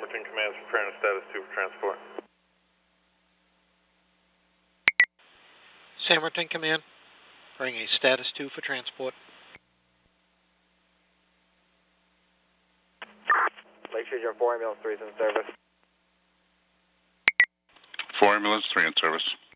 Martin Command is preparing a status 2 for transport. San Martin Command, bring a status 2 for transport. Lake Street, 4 ambulance 3 is in service. 4 ambulance 3 in service.